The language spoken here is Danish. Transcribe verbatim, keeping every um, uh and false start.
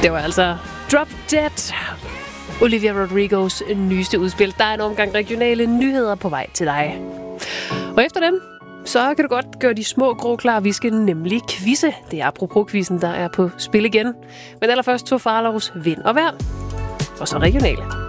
Det var altså Drop Dead, Olivia Rodrigos nyeste udspil. Der er en omgang regionale nyheder på vej til dig. Og efter dem, så kan du godt gøre de små grå klar. Vi skal nemlig quizze. Det er apropos quizzen, der er på spil igen. Men allerførst to Farlovs vind og vejr. Og så regionale.